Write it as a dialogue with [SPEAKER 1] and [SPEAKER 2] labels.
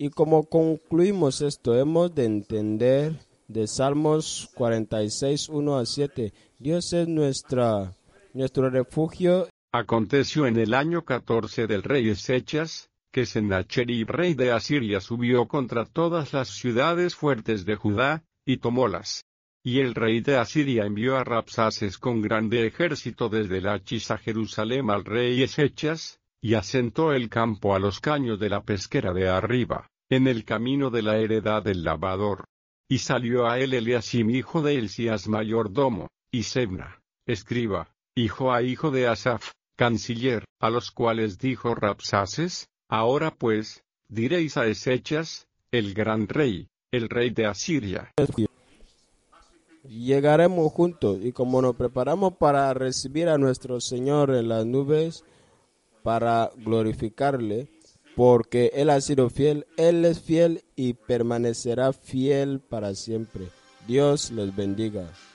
[SPEAKER 1] Y como concluimos esto, hemos de entender de Salmos 46, 1 a 7. Dios es nuestro refugio.
[SPEAKER 2] Aconteció en el año 14 del rey Ezechas, que Sennacherib rey de Asiria subió contra todas las ciudades fuertes de Judá, y tomólas. Y el rey de Asiria envió a Rabsaces con grande ejército desde Lachis a Jerusalén al rey Ezechas, y asentó el campo a los caños de la pesquera de arriba, en el camino de la heredad del lavador. Y salió a él Eliasim hijo de Hilcías mayordomo, y Sebna, escriba, hijo de Asaf, canciller, a los cuales dijo Rabsaces: ahora pues, diréis a Ezechas, el gran rey, el rey de Asiria.
[SPEAKER 1] Llegaremos juntos, y como nos preparamos para recibir a nuestro Señor en las nubes, para glorificarle, porque Él ha sido fiel, Él es fiel y permanecerá fiel para siempre. Dios les bendiga.